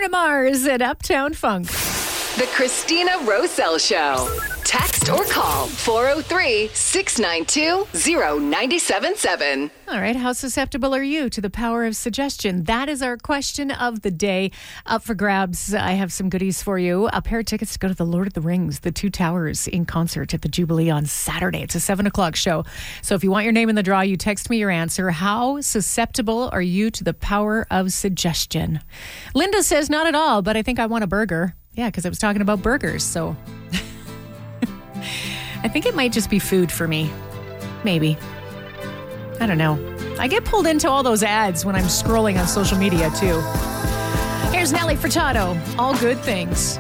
Bruno Mars at Uptown Funk. The Christina Roselle Show. Text or call 403-692-0977. All right, how susceptible are you to the power of suggestion? That is our question of the day. Up for grabs, I have some goodies for you. A pair of tickets to go to the Lord of the Rings, the Two Towers in concert at the Jubilee on Saturday. It's a 7 o'clock show. So if you want your name in the draw, you text me your answer. How susceptible are you to the power of suggestion? Linda says not at all, but I think I want a burger. Yeah, because I was talking about burgers, so I think it might just be food for me. Maybe. I don't know. I get pulled into all those ads when I'm scrolling on social media, too. Here's Nelly Furtado. All good things.